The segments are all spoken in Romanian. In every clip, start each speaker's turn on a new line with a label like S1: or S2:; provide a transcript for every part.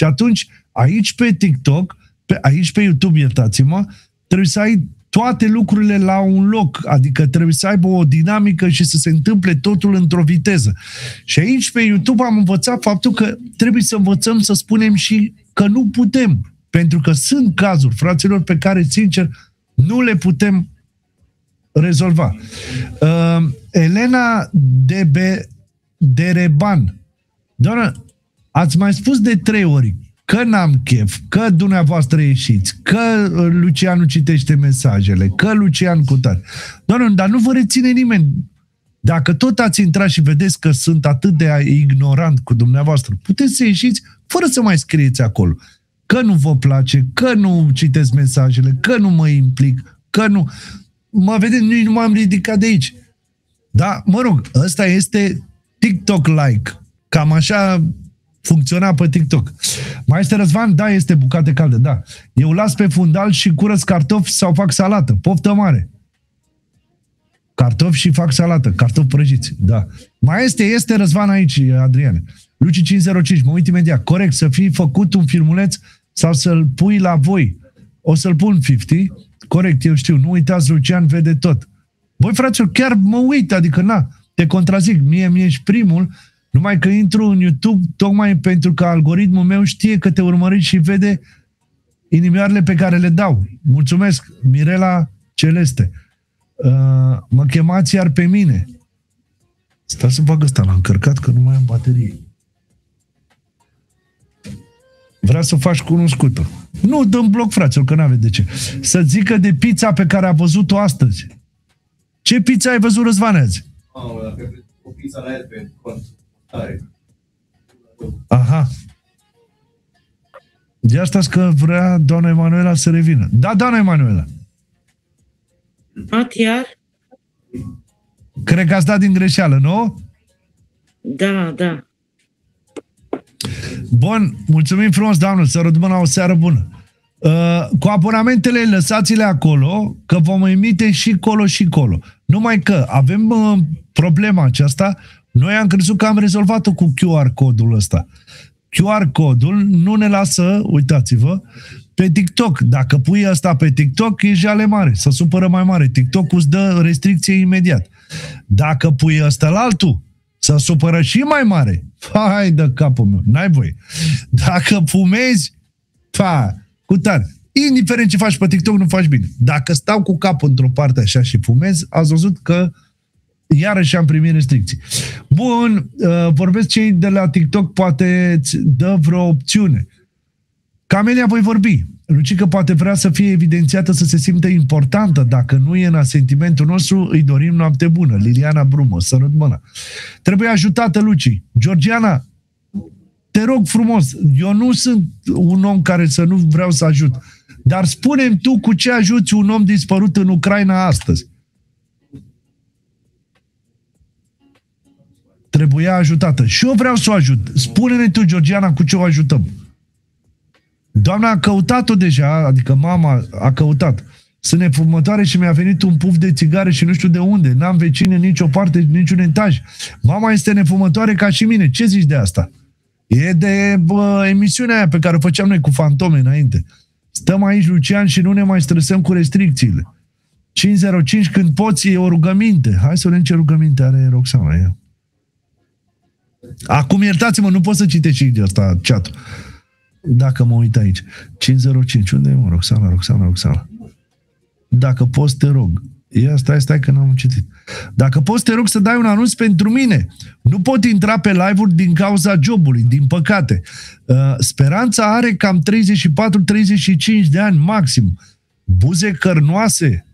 S1: Și atunci, aici pe TikTok, aici pe YouTube, iertați-mă, trebuie să ai toate lucrurile la un loc, adică trebuie să aibă o dinamică și să se întâmple totul într-o viteză. Și aici pe YouTube am învățat faptul că trebuie să învățăm să spunem și că nu putem, pentru că sunt cazuri, fraților, pe care, sincer, nu le putem rezolva. Elena Dereban, doamnă, ați mai spus de 3 ori că n-am chef, că dumneavoastră ieșiți, că Lucian nu citește mesajele, că Lucian cu tare. Doamne, dar nu vă reține nimeni. Dacă tot ați intrat și vedeți că sunt atât de ignorant cu dumneavoastră, puteți să ieșiți fără să mai scrieți acolo. Că nu vă place, că nu citesc mesajele, că nu mă implic, că nu... Mă vedeți, nu m-am ridicat de aici. Da, mă rog, ăsta este TikTok-like. Cam așa funcționa pe TikTok. Mai este Răzvan? Da, este bucate calde, da. Eu las pe fundal și curăț cartofi sau fac salată. Poftă mare. Cartofi și fac salată. Cartofi prăjiți, da. Mai este Răzvan aici, Adriane. Luci 505, mă uit imediat. Corect, să fii făcut un filmuleț sau să-l pui la voi. O să-l pun 50. Corect, eu știu. Nu uitați, Lucian vede tot. Băi, fraților, chiar mă uit, adică na, te contrazic. Mie ești primul, numai că intru în YouTube tocmai pentru că algoritmul meu știe că te urmărești și vede inimioarele pe care le dau. Mulțumesc, Mirela Celeste. Mă chemați iar pe mine. Stai să fac ăsta, l-am încărcat că nu mai am baterie. Vrea să o faci cunoscută. Nu, dă-mi bloc, fraților, că n-aveți de ce. Să zică de pizza pe care a văzut-o astăzi. Ce pizza ai văzut, Răzvan, azi?
S2: O pizza la el pe cont.
S1: Aha. De asta că vrea doamna Emanuela să revină. Da, doamna Emanuela.
S3: Chiar?
S1: Cred că ați dat din greșeală, nu?
S3: Da.
S1: Bun, mulțumim frumos, doamnă, să rămână o seară bună. Cu abonamentele lăsați-le acolo, că vom emite și colo. Numai că avem problema aceasta, noi am crezut că am rezolvat-o cu QR codul ăsta. QR codul nu ne lasă, uitați-vă, pe TikTok. Dacă pui ăsta pe TikTok, e jale mare, să supără mai mare. TikTok îți dă restricție imediat. Dacă pui ăsta la altul, să supără și mai mare. Hai de capul meu, n-ai voie. Dacă fumezi, cu tare. Indiferent ce faci pe TikTok, nu faci bine. Dacă stau cu capul într-o parte așa și fumez, ați văzut că iarăși am primit restricții. Bun, vorbesc cei de la TikTok, poate îți dă vreo opțiune. Camelia, voi vorbi. Lucică poate vrea să fie evidențiată, să se simtă importantă. Dacă nu e în asentimentul nostru, îi dorim noapte bună. Liliana Brumă, sărut mâna. Trebuie ajutată, Luci. Georgiana, te rog frumos, eu nu sunt un om care să nu vreau să ajut. Dar spune-mi tu cu ce ajuți un om dispărut în Ucraina astăzi. Trebuia ajutată. Și eu vreau să o ajut. Spune-ne tu, Georgiana, cu ce o ajutăm. Doamna a căutat-o deja, adică mama a căutat. Sunt nefumătoare și mi-a venit un puf de țigare și nu știu de unde. N-am vecini în nicio parte, niciun etaj. Mama este nefumătoare ca și mine. Ce zici de asta? E de emisiunea aia pe care o făceam noi cu Fantome înainte. Stăm aici, Lucian, și nu ne mai stresăm cu restricțiile. 505, când poți, e o rugăminte. Hai să vedem ce rugăminte are Roxana. Ia. Acum, iertați-mă, nu pot să citesc și de asta chat-ul. Dacă mă uit aici. 505, unde e, mă? Roxana. Dacă poți, te rog. Ia, stai că n-am citit. Dacă poți, te rog să dai un anunț pentru mine. Nu pot intra pe live-uri din cauza jobului, din păcate. Speranța are cam 34-35 de ani maxim. Buze cărnoase.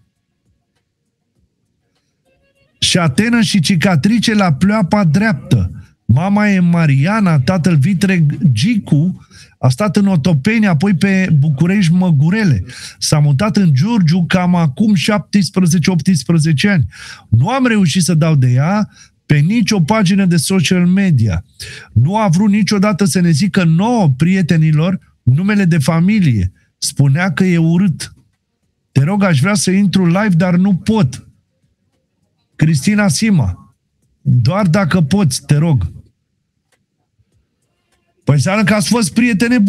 S1: Și atenă și cicatrice la pleoapa dreaptă. Mama e Mariana, tatăl Vitreg Gicu, a stat în Otopeni, apoi pe București Măgurele. S-a mutat în Giurgiu cam acum 17-18 ani. Nu am reușit să dau de ea pe nicio pagină de social media. Nu a vrut niciodată să ne zică nouă prietenilor numele de familie. Spunea că e urât. Te rog, aș vrea să intru live, dar nu pot. Cristina Sima. Doar dacă poți, te rog. Păi înseamnă că ați fost prietene